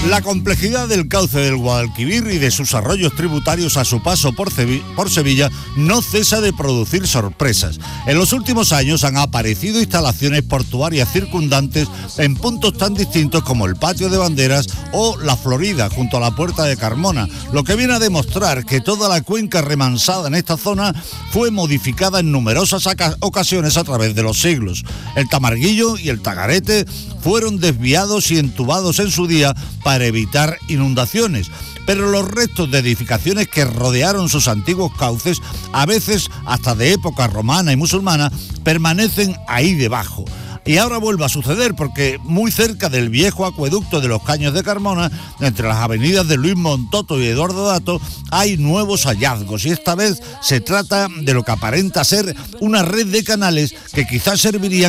La complejidad del cauce del Guadalquivir y de sus arroyos tributarios a su paso por Sevilla no cesa de producir sorpresas. En los últimos años han aparecido instalaciones portuarias circundantes en puntos tan distintos como el Patio de Banderas o la Florida, junto a la Puerta de Carmona, lo que viene a demostrar que toda la cuenca remansada en esta zona fue modificada en numerosas ocasiones a través de los siglos. El Tamarguillo y el Tagarete fueron desviados y entubados en su día para evitar inundaciones, pero los restos de edificaciones que rodearon sus antiguos cauces, a veces hasta de época romana y musulmana, permanecen ahí debajo. Y ahora vuelve a suceder porque muy cerca del viejo acueducto de los Caños de Carmona, entre las avenidas de Luis Montoto y Eduardo Dato, hay nuevos hallazgos y esta vez se trata de lo que aparenta ser una red de canales que quizás servirían